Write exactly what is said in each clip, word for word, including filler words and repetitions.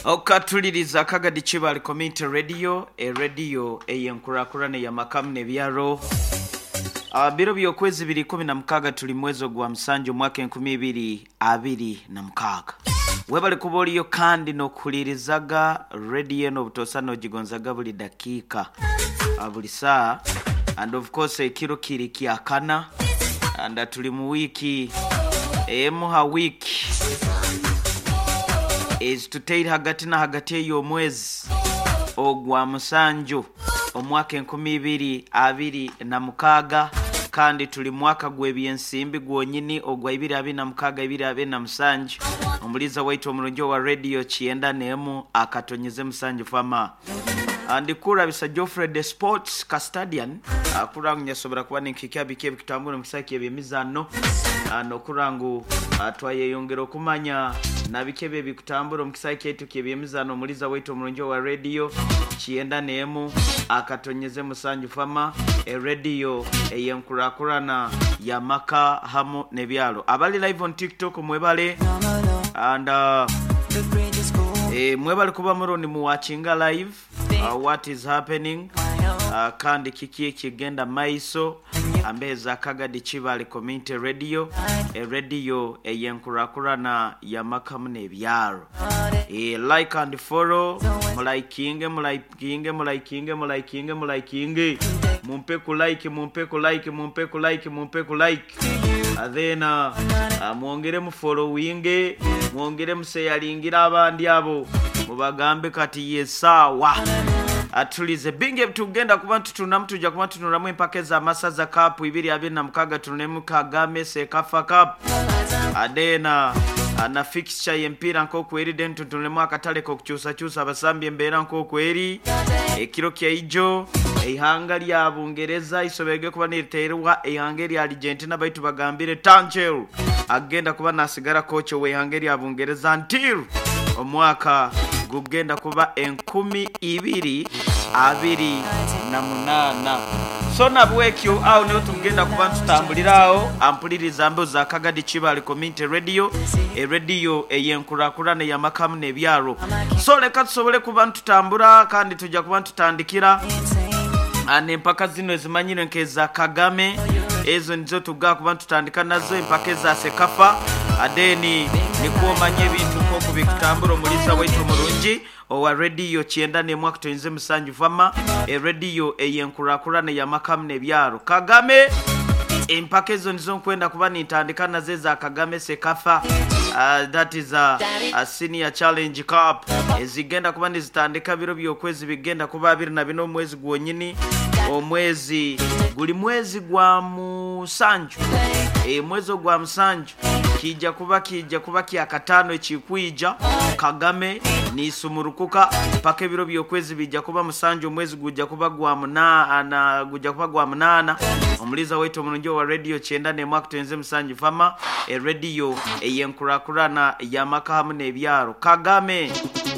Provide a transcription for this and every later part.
okatuliriza Kagadi Chibali Community Radio, e radio eyenkurakurane ya makamu nebyaro. Uh, biro byokwezi biri kumi na mkaga tuli mwezi gwa msanju mwaka nkumi ibiri abiri na mkaga. Webale kuboliyo kandi no kulirizaga radio no butosano jigonzaga buli dakika uh, buli saa, and of course ekiro kiri kiakana, and uh, tuli mu wiki emuha wiki is to take hagati na hagati yo mwezi ogwa msanju omwaka nkumi ibiri abiri na mukaga, kandi tuli mwaka gw'ebyensimbi gwonyini ogwa ibiri abiri na mukaga ibiri abiri na musanju. Omuliza waitu omulonjo wa radio chienda nemu akatonyeze musanju fama andikura bisa Geoffrey the Sports Custodian akurangu nyasobora kuba ninkikya bikebe kitambura mukisaki ebyemizano anokurangu atwaye yongero kumanya nabikebe bikutambura mukisaki etu kebyemizano. Omuliza waitu omulonjo wa radio chienda nemu akatonyeze musanju fama e radio eyenkurakurana ya maka hamo nebyalo. Abali live on TikTok mwebale and uh, eh mwebale kuba muroni mu watchinga live uh, what is happening uh, kandi kiki kigenda maiso ambeza Kagadi Chibali Community Radio, e radio eyenkurakurana ya makamu nebyalo. E like and follow, mulaikinge mulaikinge mulaikinge mulaikinge mulaikinge mumpe ku like mumpe ku like mumpe ku like mumpe ku like adena uh, muongere mu following muongere museyalingira abandi abo mubagambe kati yesawa atulize binge tugenda kuba tutunamtu ja kuba tunuramu empakeza amasaza cup ibiri abiri na mukaga tunemu Kagame Sekafa Cup adena ana fixture yempira nko kweri den tunemu akatale ko kuchusa chusa abasambi mbera nko kweri ekiro kya ijo ehanga lya Bungereza isobege kuba niterwa ehanga lya Argentina baitu bagambire Tanchel agenda kuba nasigara coach we ehanga lya Bungereza until omwaka gugenda kuba enkumi ibiri abiri na munana. So nabwekyo au niyo tugenda kuba tutambulirawo ampuliriza mbo za Kagadi Chibali Community Radio, e radio eyenkurakurane ya makamu nebyaro. So leka tusobole kuba tutambura kandi tujja kuba tutandikira ane mpaka zino ezimanyire nkeza Kagame ezo nizo tuga kuba tutandika nazo empaka za Sekafa adeni nikomanye bintu ko kubikutambura. Omuliza waitu mulungi owa radio chienda ne mwaka tonze musanju fama e radio eyenkurakurane ya makamu nebyaro. Kagame empaka ezo nizo kwenda kuba nitandika nazo za Kagame Sekafa uh, that is a, a senior challenge cup ezigenda kuba nizitandika biro byokwezi bigenda kuba abiri na bino mwezi gwonyini omwezi guli mwezi gwa musanju e mwezi gwa musanju kija kuba kija kuba kya katano ekikwija Kagame ni sumurukuka pake biro byokwezi bija kuba musanju mwezi gujja kuba gwa munana gujja kuba gwa munana. Omuliza wetu omulonjo wa radio chienda ne mwaka tenze musanju fama e radio eyenkurakurana ya makamu nebyaro. Kagame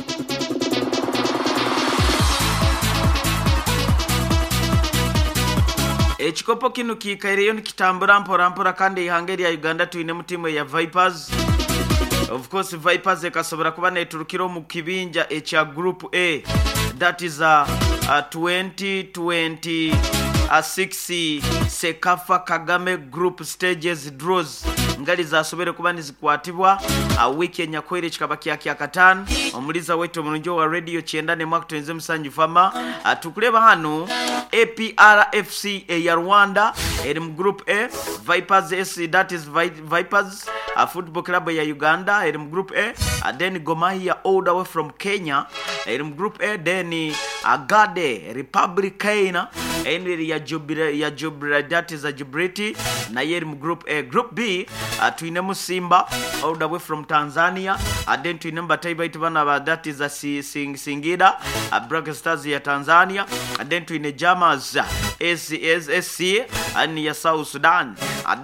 ekikopo kinu kikairiyo nikitambura mpora mpora kandi ihangeri ya Uganda tuine mutimu ya Vipers. Of course Vipers ekasobora kuba neturukiro mu kibinja echa group A, that is a, a twenty twenty-six Sekafa Kagame group stages draws ngali zasobere kuba nizikwatibwa a wiki enyakwere kikaba kya kya katano. Omuliza wetu omulonjo wa radio chienda ne mwaka tenze musanju fama atukuleba hano A P R F C ya Rwanda eri mu group A, Vipers S that is Vipers a football club ya Uganda eri mu group A, and then Gor Mahia all the way from Kenya eri mu group A, then Agade Republicana eri ya Jubira ya Jubira that is a Jibriti na eri mu group A. Group B atuinemu Simba all the way from Tanzania, and then tuinemu Bataiba itubana that is a Sing Singida a Black Stars ya Tanzania, and then tuine Jamas S S C and ya South Sudan.